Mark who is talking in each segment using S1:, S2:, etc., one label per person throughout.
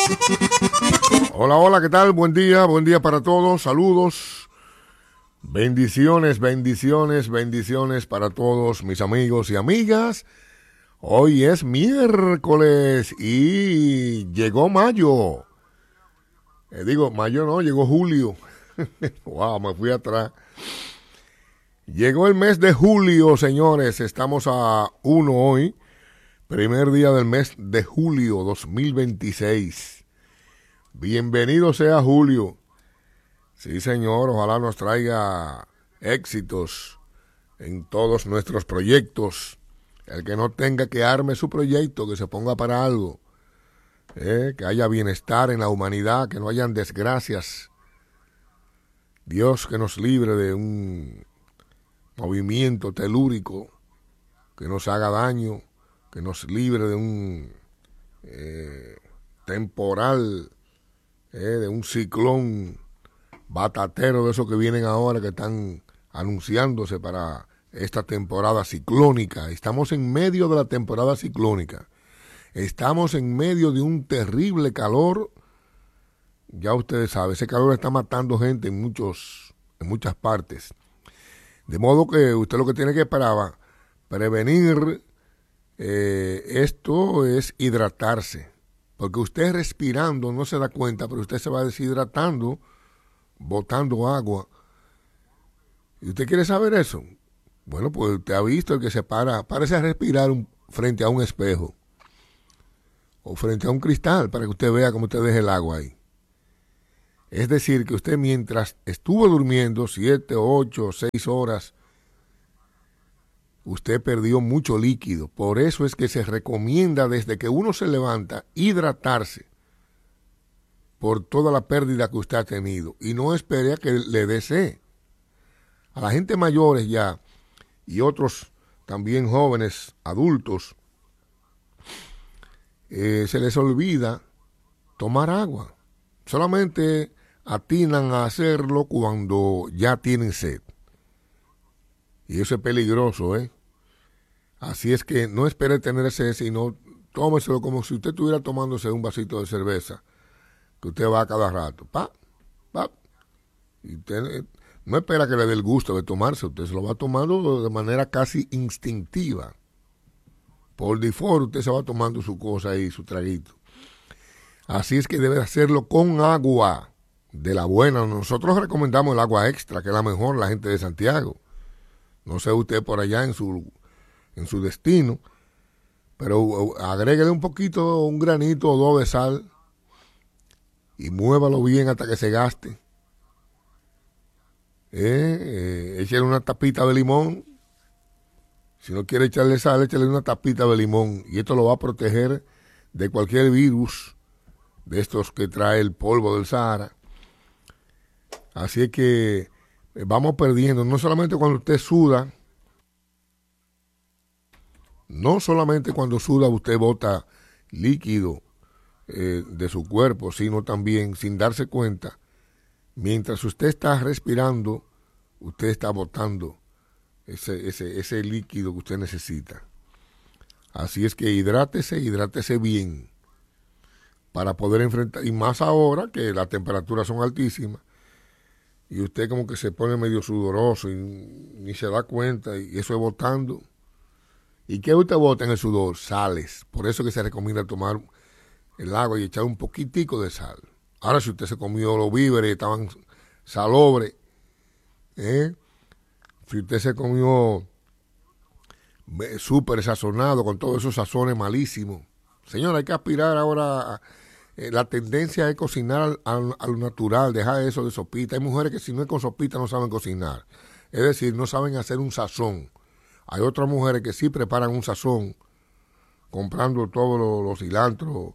S1: Hola, hola, ¿qué tal? Buen día para todos, saludos, bendiciones, bendiciones, bendiciones para todos mis amigos y amigas. Hoy es miércoles y llegó mayo. Mayo no, llegó julio. Wow, me fui atrás. Llegó el mes de julio, señores, estamos a 1 hoy, primer día del mes de julio 2026. Bienvenido sea julio. Sí, señor, ojalá nos traiga éxitos en todos nuestros proyectos. El que no tenga, que arme su proyecto, que se ponga para algo. Que haya bienestar en la humanidad, que no hayan desgracias. Dios que nos libre de un movimiento telúrico que nos haga daño, que nos libre de un temporal, de un ciclón batatero de esos que vienen ahora, que están anunciándose para esta temporada ciclónica. Estamos en medio de la temporada ciclónica. Estamos en medio de un terrible calor. Ya ustedes saben, ese calor está matando gente en muchas partes. De modo que usted lo que tiene que para prevenir esto es hidratarse. Porque usted respirando no se da cuenta, pero usted se va deshidratando, botando agua. ¿Y usted quiere saber eso? Bueno, pues usted ha visto el que se parece a respirar frente a un espejo o frente a un cristal para que usted vea cómo usted deja el agua ahí. Es decir, que usted mientras estuvo durmiendo 7, 8, 6 horas, usted perdió mucho líquido. Por eso es que se recomienda desde que uno se levanta hidratarse por toda la pérdida que usted ha tenido. Y no espere a que le dé sed. A la gente mayores ya y otros también jóvenes, adultos, se les olvida tomar agua. Solamente atinan a hacerlo cuando ya tienen sed. Y eso es peligroso, Así es que no espere tener sed, sino tómeselo como si usted estuviera tomándose un vasito de cerveza, que usted va a cada rato. Pa. Y usted no espera que le dé el gusto de tomarse, usted se lo va tomando de manera casi instintiva. Por default usted se va tomando su cosa y su traguito. Así es que debe hacerlo con agua de la buena. Nosotros recomendamos el agua extra, que es la mejor, la gente de Santiago. No sé usted por allá en su destino, pero agréguele un poquito, un granito o dos de sal y muévalo bien hasta que se gaste. Échale una tapita de limón. Si no quiere echarle sal, échale una tapita de limón y esto lo va a proteger de cualquier virus de estos que trae el polvo del Sahara. Así es que vamos perdiendo, no solamente cuando usted suda. No solamente cuando suda usted bota líquido de su cuerpo, sino también sin darse cuenta, mientras usted está respirando, usted está botando ese líquido que usted necesita. Así es que hidrátese bien para poder enfrentar, y más ahora que las temperaturas son altísimas y usted como que se pone medio sudoroso y ni se da cuenta, y eso es botando. ¿Y qué usted bota en el sudor? Sales. Por eso que se recomienda tomar el agua y echar un poquitico de sal. Ahora, si usted se comió los víveres y estaban salobres, si usted se comió súper sazonado con todos esos sazones malísimos, señor, hay que aspirar ahora la tendencia es cocinar a lo natural, dejar eso de sopita. Hay mujeres que si no es con sopita no saben cocinar. Es decir, no saben hacer un sazón. Hay otras mujeres que sí preparan un sazón, comprando todos los cilantros,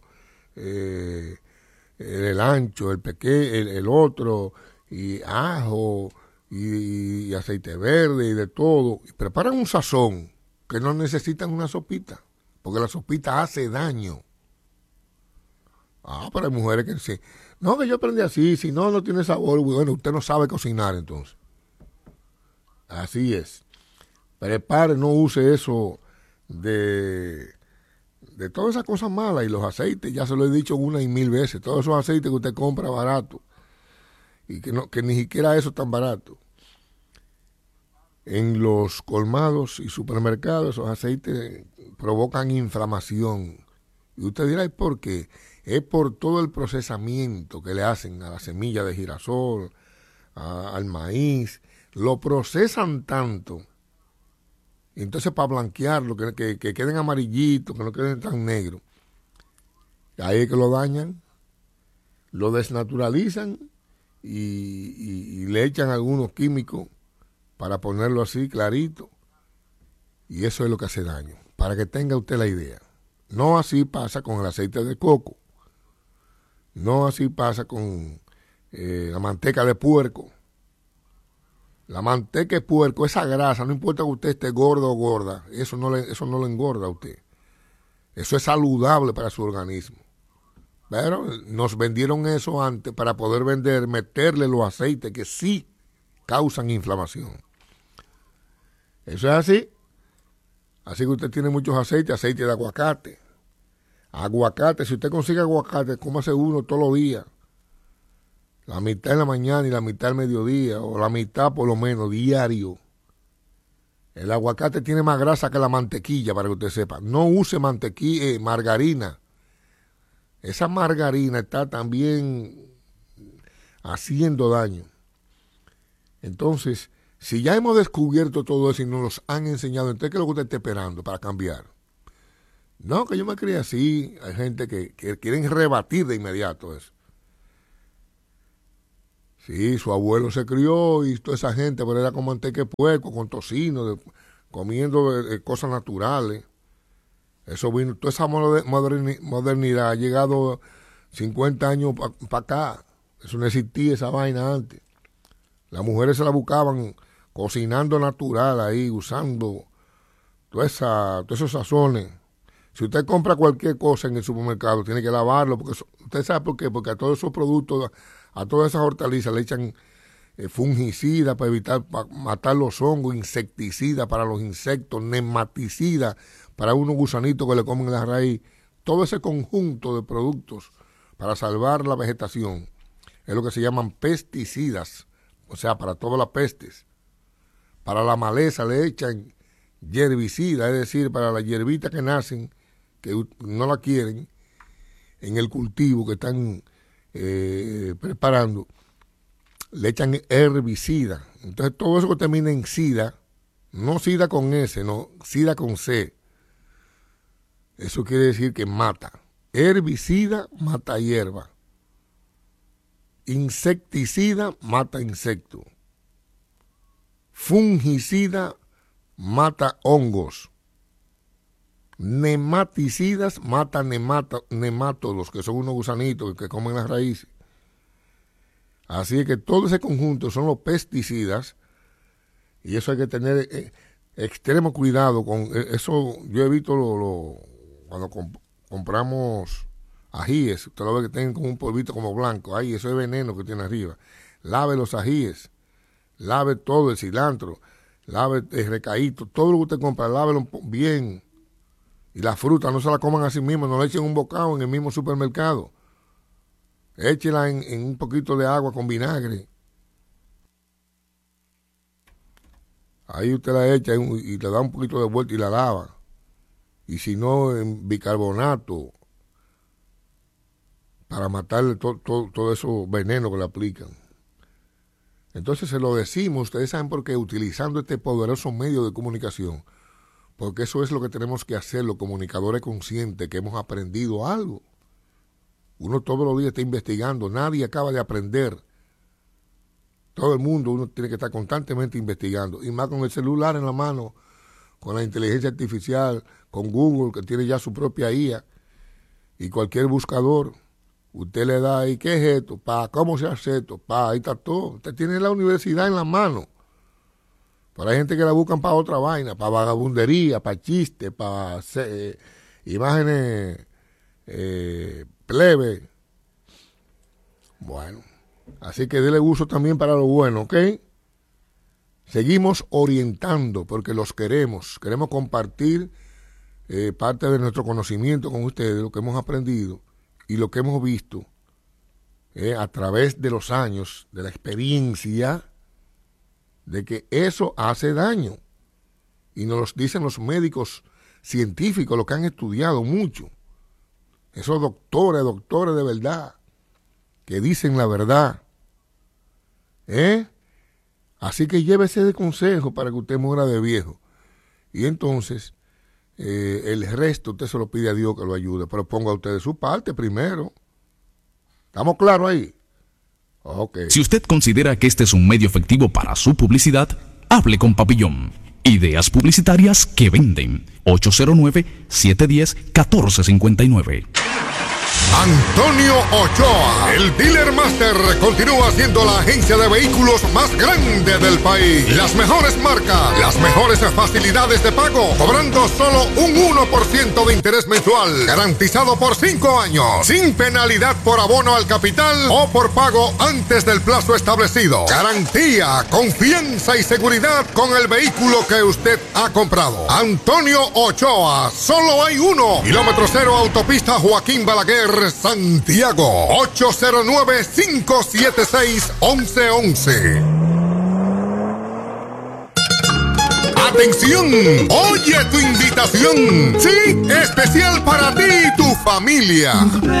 S1: el ancho, el pequeño, el otro, y ajo, y aceite verde, y de todo. Y preparan un sazón que no necesitan una sopita, porque la sopita hace daño. Pero hay mujeres que sí. No, que yo aprendí así, si no, no tiene sabor. Bueno, usted no sabe cocinar entonces. Así es. Prepare, no use eso de de todas esas cosas malas. Y los aceites, ya se lo he dicho una y mil veces, todos esos aceites que usted compra barato y que ni siquiera eso es tan barato. En los colmados y supermercados esos aceites provocan inflamación. Y usted dirá, ¿y por qué? Es por todo el procesamiento que le hacen a la semilla de girasol, al maíz. Lo procesan tanto. Y entonces para blanquearlo, que queden amarillitos, que no queden tan negros. Ahí es que lo dañan, lo desnaturalizan y le echan algunos químicos para ponerlo así clarito. Y eso es lo que hace daño, para que tenga usted la idea. No así pasa con el aceite de coco. No así pasa con la manteca de puerco. La manteca de puerco, esa grasa, no importa que usted esté gordo o gorda, eso no le engorda a usted. Eso es saludable para su organismo. Pero nos vendieron eso antes para poder meterle los aceites que sí causan inflamación. Eso es así. Así que usted tiene muchos aceites, aceite de aguacate. Aguacate, si usted consigue aguacate, cómase uno todos los días. La mitad en la mañana y la mitad al mediodía, o la mitad por lo menos, diario. El aguacate tiene más grasa que la mantequilla, para que usted sepa. No use margarina. Esa margarina está también haciendo daño. Entonces, si ya hemos descubierto todo eso y nos los han enseñado, entonces, ¿qué es lo que usted está esperando para cambiar? No, que yo me crié así. Hay gente que quieren rebatir de inmediato eso. Sí, su abuelo se crió y toda esa gente, pero era con manteca de puerco, con tocino, comiendo cosas naturales. Eso vino, toda esa modernidad ha llegado 50 años para acá. Eso no existía, esa vaina antes. Las mujeres se la buscaban cocinando natural ahí, usando todos esos sazones. Si usted compra cualquier cosa en el supermercado, tiene que lavarlo, porque usted sabe por qué, porque a todos esos productos, a todas esas hortalizas le echan fungicida para matar los hongos, insecticida para los insectos, nematicida para unos gusanitos que le comen la raíz. Todo ese conjunto de productos para salvar la vegetación es lo que se llaman pesticidas, o sea, para todas las pestes. Para la maleza le echan herbicida, es decir, para las hierbitas que nacen, que no la quieren, en el cultivo que están preparando, le echan herbicida. Entonces todo eso que termina en sida, no sida con S, no, sida con C, eso quiere decir que mata. Herbicida mata hierba. Insecticida mata insectos. Fungicida mata hongos. Nematicidas mata nemátodos, que son unos gusanitos que comen las raíces. Así es que todo ese conjunto son los pesticidas y eso hay que tener extremo cuidado con eso. Yo evito cuando compramos ajíes, usted lo ve que tienen como un polvito como blanco, ahí eso es veneno que tiene arriba. Lave los ajíes, lave todo el cilantro, lave el recaíto, todo lo que usted compra, lávelo bien. Y la fruta no se la coman así mismo, no le echen un bocado en el mismo supermercado. Échela en un poquito de agua con vinagre. Ahí usted la echa y le da un poquito de vuelta y la lava. Y si no, en bicarbonato, para matarle todo esos venenos que le aplican. Entonces se lo decimos, ustedes saben por qué, utilizando este poderoso medio de comunicación. Porque eso es lo que tenemos que hacer los comunicadores conscientes, que hemos aprendido algo. Uno todos los días está investigando, nadie acaba de aprender. Todo el mundo, uno tiene que estar constantemente investigando. Y más con el celular en la mano, con la inteligencia artificial, con Google, que tiene ya su propia IA, y cualquier buscador, usted le da ahí, ¿qué es esto? ¿Cómo se hace esto? Ahí está todo. Usted tiene la universidad en la mano. Pero hay gente que la buscan para otra vaina, para vagabundería, para chistes, para imágenes plebe. Bueno, así que dele uso también para lo bueno, ¿ok? Seguimos orientando porque los queremos compartir parte de nuestro conocimiento con ustedes, lo que hemos aprendido y lo que hemos visto a través de los años, de la experiencia, de que eso hace daño. Y nos lo dicen los médicos científicos, los que han estudiado mucho. Esos doctores de verdad, que dicen la verdad. Así que llévese de consejo para que usted muera de viejo. Y entonces, el resto usted se lo pide a Dios que lo ayude. Pero ponga usted de su parte primero. ¿Estamos claros ahí? Okay.
S2: Si usted considera que este es un medio efectivo para su publicidad, hable con Papillón. Ideas publicitarias que venden. 809-710-1459.
S1: Antonio Ochoa, el dealer master, continúa siendo la agencia de vehículos más grande del país. Las mejores marcas, las mejores facilidades de pago, cobrando solo un 1% de interés mensual, garantizado por 5 años, sin penalidad por abono al capital o por pago antes del plazo establecido. Garantía, confianza y seguridad con el vehículo que usted ha comprado. Antonio Ochoa, solo hay uno. Kilómetro cero, autopista Joaquín Balaguer, Santiago. 809-576-1111. ¡Atención! Oye tu invitación. Sí, especial para ti y tu familia.